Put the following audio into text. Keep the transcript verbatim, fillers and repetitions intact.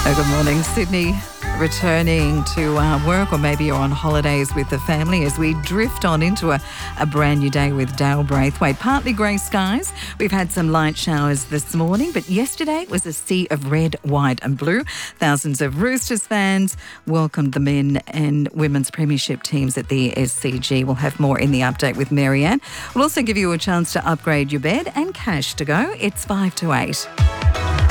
Oh, good morning, Sydney. Returning to uh, work, or maybe you're on holidays with the family as we drift on into a, a brand new day with Dale Braithwaite. Partly grey skies. We've had some light showers this morning, but yesterday was a sea of red, white and blue. Thousands of Roosters fans welcomed the men and women's premiership teams at the S C G. We'll have more in the update with Marianne. We'll also give you a chance to upgrade your bed and cash to go. It's five to eight.